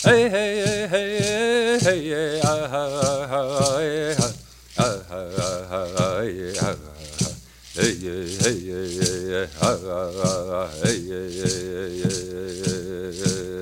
Hey, hey, hey, hey, hey, ah, ah, ah, hey, ah, ah, ah, ah, hey, ah, ah, hey, hey, hey, hey, hey, ah, ah, ah, hey, hey, hey, hey, hey, hey.